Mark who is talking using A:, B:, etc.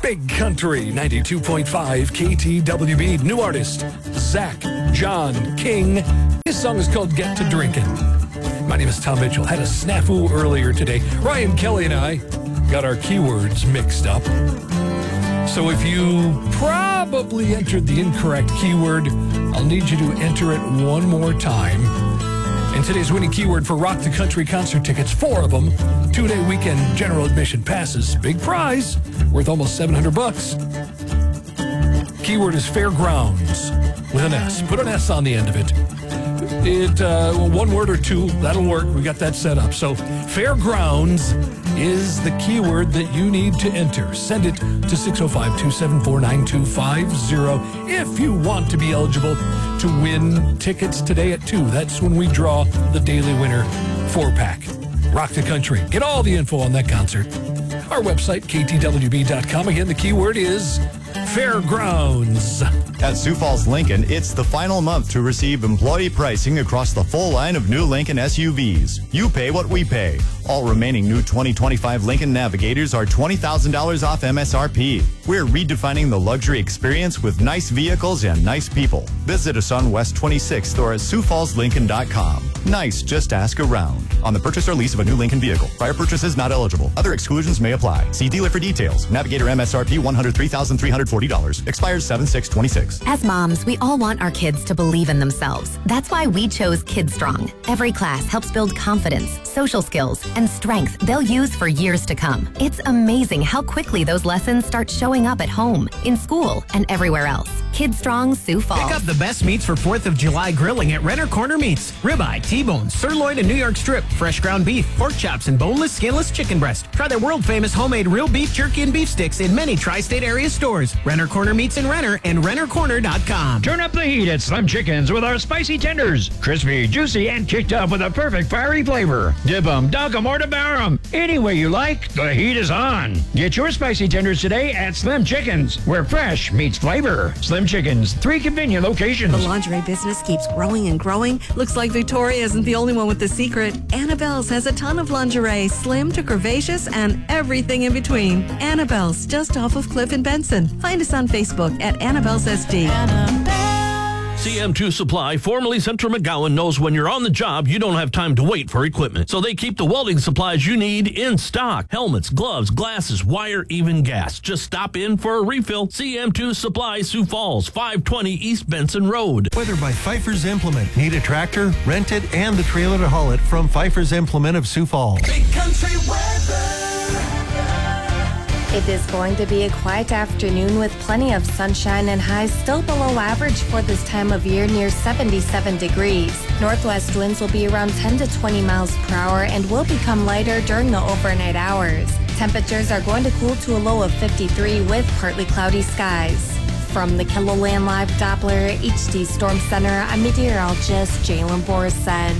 A: Big Country 92.5 KTWB. New artist, Zach John King. His song is called Get to Drinking. My name is Tom Mitchell. Had a snafu earlier today. Ryan Kelly and I got our keywords mixed up. So if you probably entered the incorrect keyword, I'll need you to enter it one more time. And today's winning keyword for Rock the Country concert tickets, 4 of them, 2-day weekend general admission passes, big prize, worth almost $700. Keyword is fairgrounds with an S. Put an S on the end of it. One word or two, that'll work. We got that set up. So fairgrounds is the keyword that you need to enter. Send it to 605-274-9250 if you want to be eligible to win tickets today at 2. That's when we draw the daily winner 4-pack. Rock the Country. Get all the info on that concert. Our website, ktwb.com. Again, the keyword is fairgrounds.
B: At Sioux Falls Lincoln, it's the final month to receive employee pricing across the full line of new Lincoln SUVs. You pay what we pay. All remaining new 2025 Lincoln Navigators are $20,000 off MSRP. We're redefining the luxury experience with nice vehicles and nice people. Visit us on West 26th or at SiouxFallsLincoln.com. Nice, just ask around. On the purchase or lease of a new Lincoln vehicle. Prior purchases not eligible. Other exclusions may apply. See dealer for details. Navigator MSRP $103,340. Expires 7/6/26.
C: As moms, we all want our kids to believe in themselves. That's why we chose Kid Strong. Every class helps build confidence, social skills, and strength they'll use for years to come. It's amazing how quickly those lessons start showing up at home, in school, and everywhere else. Kid Strong, Sioux Falls.
D: Pick up the best meats for 4th of July grilling at Renner Corner Meats. Ribeye, T-bone, sirloin, and New York strip, fresh ground beef, pork chops, and boneless, skinless chicken breast. Try their world-famous homemade real beef jerky and beef sticks in many tri-state area stores. Renner Corner Meats in Renner and RennerCorner.com.
E: Turn up the heat at Slim Chickens with our spicy tenders. Crispy, juicy, and kicked up with a perfect fiery flavor. Dip them, dunk them, or devour them. Any way you like, the heat is on. Get your spicy tenders today at Slim Chickens, where fresh meets flavor. Slim Chickens, 3 convenient locations.
F: The lingerie business keeps growing and growing. Looks like Victoria isn't the only one with the secret. Annabelle's has a ton of lingerie, slim to curvaceous, and everything in between. Annabelle's, just off of Cliff and Benson. Find us on Facebook at Annabelle's SD.
G: CM2 Supply, formerly Central McGowan, knows when you're on the job, you don't have time to wait for equipment. So they keep the welding supplies you need in stock. Helmets, gloves, glasses, wire, even gas. Just stop in for a refill. CM2 Supply, Sioux Falls, 520 East Benson Road.
H: Whether by Pfeiffer's Implement, need a tractor, rent it, and the trailer to haul it from Pfeiffer's Implement of Sioux Falls.
I: Big Country weather.
C: It is going to be a quiet afternoon with plenty of sunshine and highs still below average for this time of year, near 77 degrees. Northwest winds will be around 10 to 20 miles per hour and will become lighter during the overnight hours. Temperatures are going to cool to a low of 53 with partly cloudy skies. From the KELOLAND Live Doppler HD Storm Center, I'm meteorologist Jalen Borstead.